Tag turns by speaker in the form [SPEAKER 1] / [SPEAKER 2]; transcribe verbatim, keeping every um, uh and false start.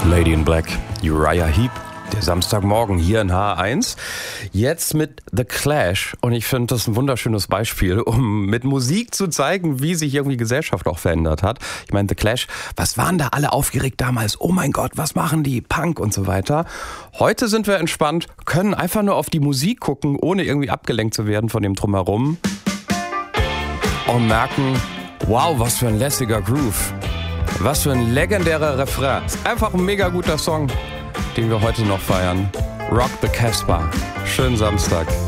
[SPEAKER 1] Lady in Black, Uriah Heep, der Samstagmorgen hier in H eins. Jetzt mit The Clash und ich finde das ein wunderschönes Beispiel, um mit Musik zu zeigen, wie sich irgendwie Gesellschaft auch verändert hat. Ich meine, The Clash, was waren da alle aufgeregt damals? Oh mein Gott, was machen die? Punk und so weiter. Heute sind wir entspannt, können einfach nur auf die Musik gucken, ohne irgendwie abgelenkt zu werden von dem Drumherum und merken, wow, was für ein lässiger Groove. Was für ein legendärer Refrain. Ist einfach ein mega guter Song, den wir heute noch feiern. Rock the Casbah. Schönen Samstag.